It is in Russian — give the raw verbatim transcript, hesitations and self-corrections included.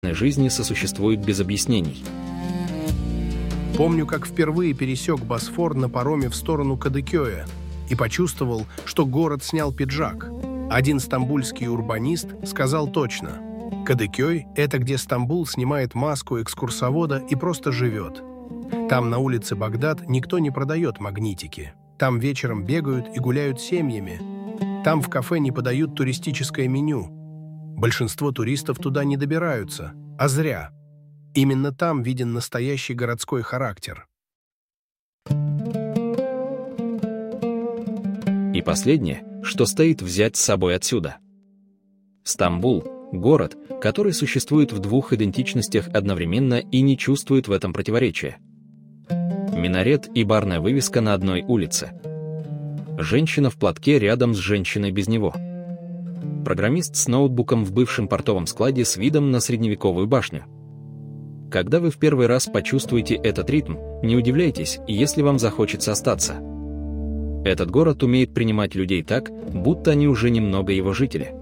жизни сосуществует без объяснений. Помню, как впервые пересек Босфор на пароме в сторону Кадыкёя и почувствовал, что город снял пиджак. Один стамбульский урбанист сказал точно: Кадыкёй – это где Стамбул снимает маску экскурсовода и просто живет. Там на улице Багдад никто не продает магнитики. Там вечером бегают и гуляют семьями. Там в кафе не подают туристическое меню. Большинство туристов туда не добираются, а зря. Именно там виден настоящий городской характер. И последнее, что стоит взять с собой отсюда. Стамбул – город, который существует в двух идентичностях одновременно и не чувствует в этом противоречия. Минарет и барная вывеска на одной улице. Женщина в платке рядом с женщиной без него. Программист с ноутбуком в бывшем портовом складе с видом на средневековую башню. Когда вы в первый раз почувствуете этот ритм, не удивляйтесь, если вам захочется остаться. Этот город умеет принимать людей так, будто они уже немного его жители.